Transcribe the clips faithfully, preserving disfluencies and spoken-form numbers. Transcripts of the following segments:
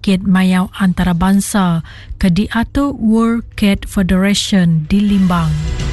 penyakit mayau antarabangsa ke diatur World Cat Federation di Limbang.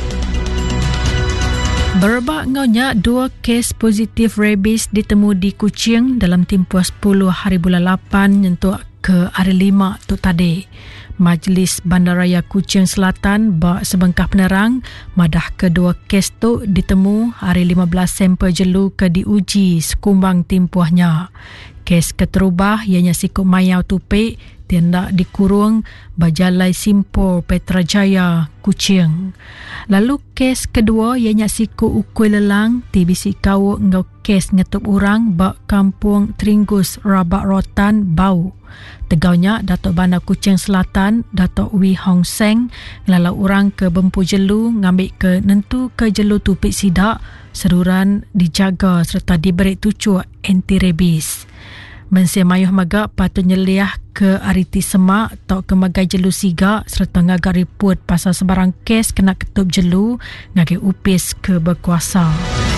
Berbak ngaunya dua kes positif rabies ditemu di Kuching dalam tempoh sepuluh hari bulan lapan nyentuh ke hari lima tu tadi. Majlis Bandaraya Kuching Selatan bak sebengkah penerang madah kedua kes tu ditemu hari lima belas sampel jelu ke diuji sekumbang tempohnya. Kes keterubah ianya sikut mayau tupik tindak dikurung Bajalai Simpor Petrajaya Kuching. Lalu kes kedua ianya sikut ukui lelang ti bisi kau ngau kes ngetup orang bak kampung Tringgus Rabak Rotan Bau. Tegaunya Datuk Bandar Kuching Selatan Datuk Wee Hong Seng ngelalau orang ke Bempu Jelu ngambil ke nentu ke Jelu tupik sidak seruran dijaga serta diberi tucuk anti-rabies. Mensia mayuh magak patut nyeliah ke Ariti Semak atau ke Magai Jelu Siga serta ngagak report pasal sebarang kes kena ketup jelu ngagak upis ke berkuasa.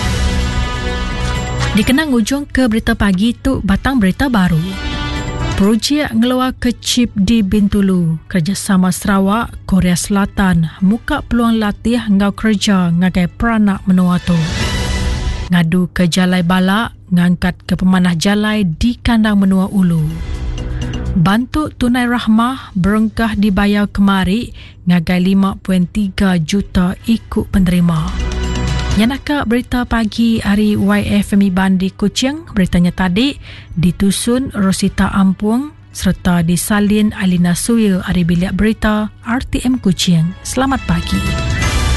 Dikenang ujung ke berita pagi tu batang berita baru. Projek ngeluar ke chip di Bintulu, kerjasama Sarawak, Korea Selatan, muka peluang latih ngau kerja ngagai peranak menua tu. Ngadu ke Jalai Balak, ngangkat ke pemanah Jalai di kandang menua Ulu. Bantuk tunai rahmah berengkah dibayar kemari ngagai lima perpuluhan tiga juta ikut penerima. Yanaka berita pagi hari Y F M I Bandi Kuching, beritanya tadi ditusun Rosita Ampung serta disalin Alina Suil dari bilik berita R T M Kuching. Selamat pagi.